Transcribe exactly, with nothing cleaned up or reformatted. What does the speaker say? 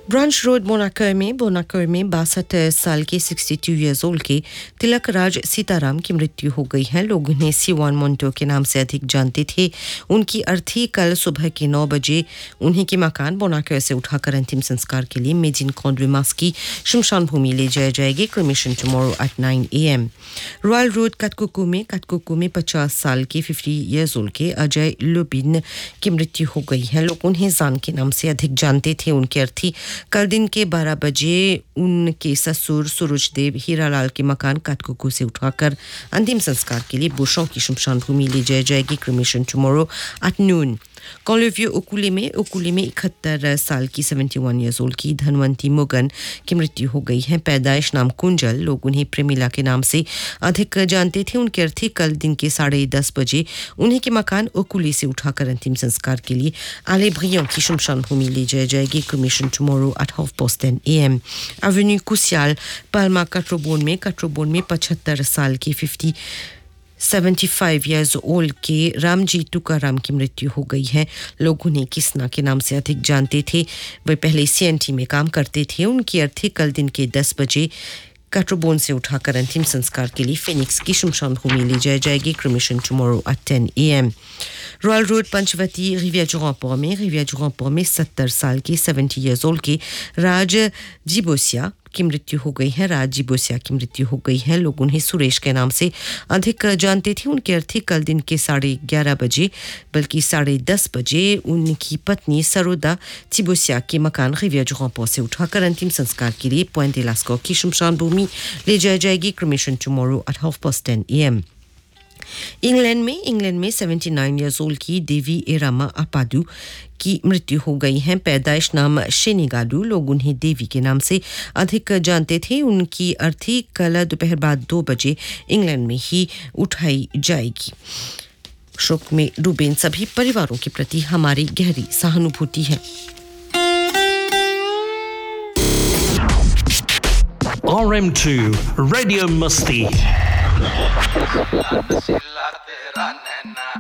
Branch road बोनाकर में बोनाकर में बासठ साल के बासठ इयर्स ओल्ड के तिलक राज सीताराम की मृत्यु हो गई है। लोग उन्हें सिवान मोन्टो के नाम से अधिक जानते थे। उनकी अर्थी कल सुबह के नौ बजे उन्हीं के मकान बोनाकर से उठाकर अंतिम संस्कार के लिए मेजिन कॉन्ड्रीमास की शमशान भूमि ले जाया जाएगी। Cremation tomorrow at nine A M. Royal road कटकुकू में कटकुकू में पचास साल के पचास इयर्स ओल्ड के अजय लुबिन की मृत्यु हो गई है। लोग उन्हें जान के नाम से अधिक जानते थे। उनके अर्थी कल दिन के बारह बजे उनके ससुर सूरजदेव हीरालाल के मकान काटकुकू से उठाकर अंतिम संस्कार के लिए बुशों की शमशान भूमि ले जाई जाएगी। Cremation tomorrow at noon. कॉलेवियो ओकुले में ओकुले में इकहत्तर साल की इकहत्तर इयर्स ओल्ड की धनवंती मुगन की मृत्यु हो गई है। पैदाइश नाम कुंजल। लोग उन्हें प्रेमिला के नाम से अधिक जानते थे। उनके अर्थी कल दिन के साढ़े दस बजे उन्हीं के मकान ओकुले से उठाकर अंतिम संस्कार के लिए आले ब्रियों की शमशान भूमि ले जाई जाएगी। Cremation tomorrow at half past ten A M. Avenue कुसियाल Palma कट्रोबोन में कट्रोबोन में पचहत्तर साल की फिफ्टी पचहत्तर इयर्स ओल्ड के रामजी तुकाराम की मृत्यु हो गई है। लोग उन्हें किसना के नाम से अधिक जानते थे। वे पहले सीएनटी में काम करते थे। उनकी अर्थी कल दिन के दस बजे कट्रोबोन से उठाकर अंतिम संस्कार के लिए फिनिक्स की शमशान भूमि ले जाई जाएगी। Cremation tomorrow at ten A M. Royal road Panchavati रिविया जुरामपुर में रिविया जुरामपुर में सत्तर साल के सत्तर इयर्स ओल्ड के राज जिबोसिया की मृत्यु हो गई है। राज जिबोसिया की मृत्यु हो गई है। लोग उन्हें सुरेश के नाम से अधिक जानते थे। उनके अर्थी कल दिन के साढ़े ग्यारह बजे बल्कि साढ़े दस बजे उनकी पत्नी सरोदा जिबोसिया के मकान रिविया जुरामपुर से उठाकर अंतिम संस्कार के लिए पॉइंट लास्को की शमशान भूमि ले जाई जाएगी। Cremation tomorrow at half past ten A M. England में इंग्लैंड में उन्यासी इयर्स ओल्ड की देवी एरामा अपादू की मृत्यु हो गई है। पैदाइश नाम शेनिगाडू। लोग उन्हें देवी के नाम से अधिक जानते थे। उनकी अर्थी कल दोपहर बाद दो बजे इंग्लैंड में ही उठाई जाएगी। शोक में डूबे इन सभी परिवारों के प्रति हमारी गहरी सहानुभूति है। R M two Radio Musti